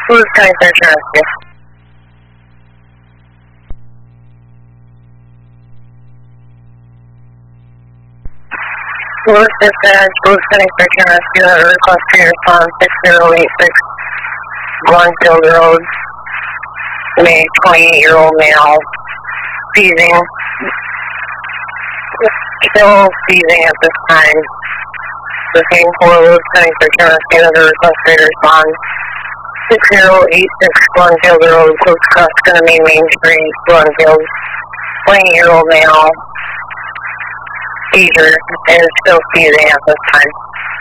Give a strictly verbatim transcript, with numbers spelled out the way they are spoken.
Who's County Search and Rescue? Louis Dispatch, Louis County Search and Rescue, have a request for your response six zero eight six Glenfield Road. A twenty-eight-year-old male, seizing, still seizing at this time. The same for Louis County Search and Rescue, have a request for your response six zero eight six Glenfield Road, close crossing the main Main Street, Glenfield. twenty-eight-year-old male, seizure, and still seizing at this time.